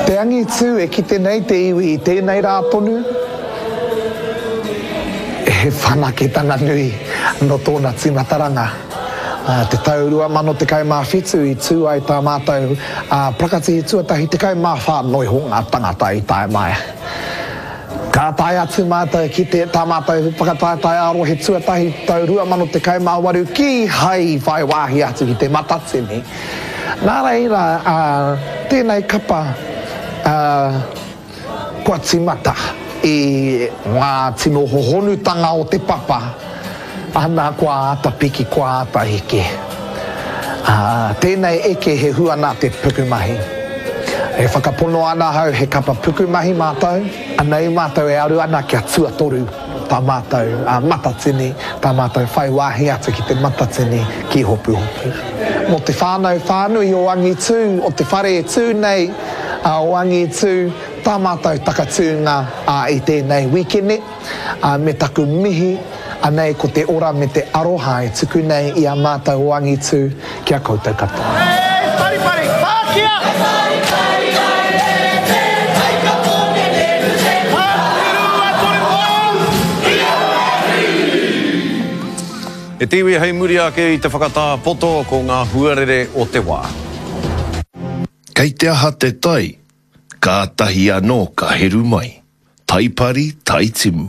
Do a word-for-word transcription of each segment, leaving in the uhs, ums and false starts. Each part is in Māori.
Te angi tū e ki tenei te iwi i tēnei rā tonu, e he whanaketanga nui no tōna tīmataranga. Uh, te taurua mano te kai mā whitu i tū ai tā mātou uh, prakati i tuatahi te kai mā whānoi ho ngā tangata i tae mai. Ka tae atu mātou ki te tā mātou whakataetai aro he tuatahi taurua mano te kai mā waru ki hai whai wāhi atu ki te matatini. Nā reira, uh, tēnei kapa uh, kua timata i ngā tino hohonutanga o te papa, ana kua ata piki, kua ata hiki. Uh, tēnei eke he huana te pukumahi. E whakapono ana hau he kapa pukumahi mātou, anei mātou e aru ana kia tuatoru tā mātou uh, matatini, tā mātou whai wāhi atu ki te matatini ki hopu hopu. Mo te whānau whānui o Angitu, o te whare e tū nei, uh, o Angitu, tā mātou takatūnga uh, i tēnei wikene, uh, me taku mihi, anei ko te ora me te aroha e tuku nei i a mātou o Angitu, kia koutou katoa. Hey, pari pari, pākia! E tiwi hei muri ake i te whakatā poto ko ngā huarere o te wā. Kei te aha te tai, ka tahi anō ka heru mai. Taipari, taitimu.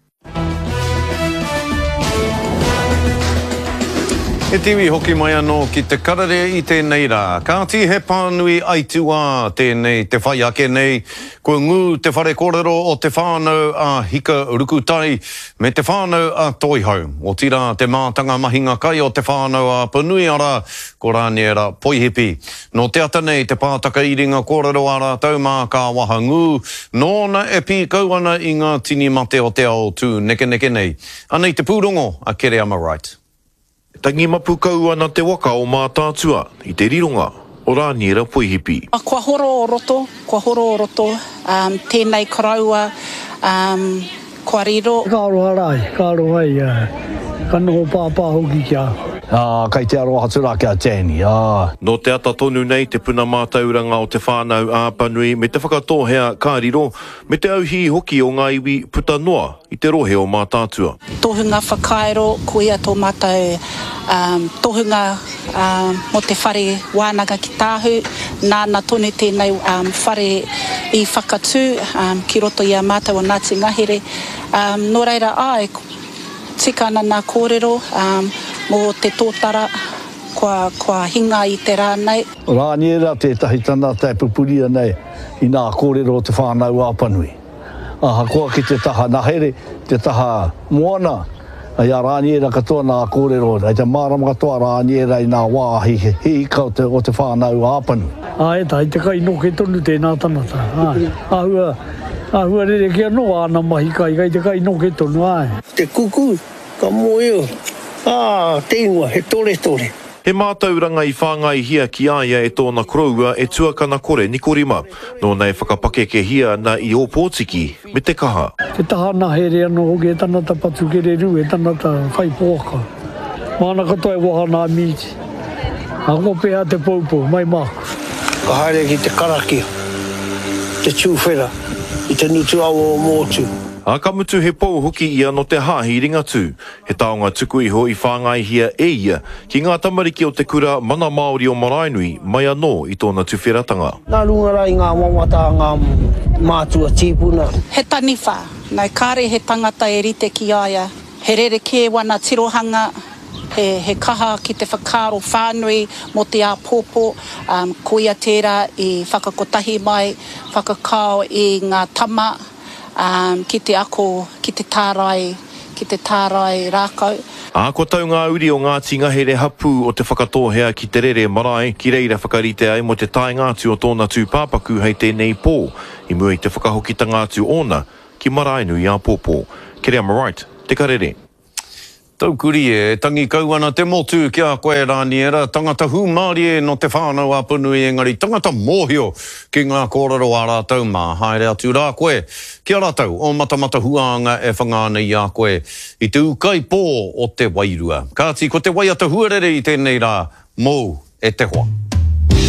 E tiwi hoki mai anō ki te karare i tēnei rā. Ka ti he pānui aitua tēnei te whai ake nei. Ko ngū te whare kōrero o te whānau a hika rukutai me te whānau a toihau. O tira te mātanga mahinga kai o te whānau a panui ara ko rāniera poihipi. No te ata nei te pātaka iringa kōrero ara taumā ka waha ngū. Nōna e pi kauana i ngā tini mate o te ao tū neke neke nei. Anei te pūrongo a Kere Amaright. Tangi mapu kau ana te waka o mā tātua i te rironga o Rāniera Poihipi. Kua horo o roto, kua horo o roto, um, tēnei karaua, um, kua riro. Ka aroha rai, ka aroha i, uh, ka noho pāpā hoki kia. Ah, kai te aroha tura kia tēni, ah. No te ata tonu nei te puna mātauranga o te whānau āpanui me te whakatōhea kā riro, me te auhi hoki o ngā iwi puta noa i te rohe o mā tātua. Tohunga whakaero, kuia tō mātou, um, tohunga um, mo te whare wānanga ki tāhu, nāna tonu tēnei um, whare i whakatū, um, ki roto i a mātou o Ngāti Ngahere. Um, no reira ai, tika ana nā kōrero, um, mo te tōtara, kua, kua hinga i te rānei. Rāniera tētahi tana tai pupuria nei i nā kōrero o te whānau āpanui. Aha koa ki te taha nahere, te taha moana, ai a Rāniera katoa nā kōrero, ai te mārama katoa Rāniera i nā wāhi he hika o te, o te whānau āpanui. Ai tā, i te kai noke tonu tēnā tanata. Ahua, ahua rere kia noa ana mahi kai, kai te kai noke tonu, ai. Te kuku, ka moeo. Ah, te ingoa, he tore tore. He mātauranga i whāngai hia ki aia e tōna kroua e tuakana kore Nikorima. Nō nei whakapake ke hia na i o Pōtiki me te kaha. Te taha nahere anō hoki e tanata patu kere ru e tanata whai pōka. Mana katoa e waha nā mīti. A ngopea te poupou, mai māku. Ka haere ki te karakia, te tūwhera, i te nutu awa o mōtu. A ka mutu he pou hoki ia no te hāhi ringatu. He taonga tuku iho i whāngai hia e ia ki ngā tamariki o te kura mana Māori o Maraenui mai anō i tōna tuwheratanga. Nā runga i ngā wawata ngā mātua tīpuna. He taniwha, nai kāre he tangata e rite ki aia. He rere ke wana tirohanga, he, he kaha ki te whakaro whānui mo te āpōpō, um, kuia tērā i whakakotahi mai, whakakao i ngā tama, Um, ki te ako, ki te tārai, ki te tārai rākau. A ko tau ngā uri o Ngāti Ngahere hapū o te whakatōhea ki te rere marae, ki reira whakarite ai mo te tai ngātu o tōna tūpāpaku hei tēnei pō, i mua i te whakahokita ngātu ona ki Maraenui a Pōpō. Kere Amaright, te karere. Tau kuri e, tangi kauana te motu kia koe Rāniera, tangata hu Māori e no te whānau āpanui engari, tangata mōhio ki ngā kōrero a rātau mā, haere atu rā koe. Kia rātau, o matamata huanga e whangānei a koe i te ukai pō o te wairua. Kāti, ko te waiata huarere i tēnei rā, mou e te hoa.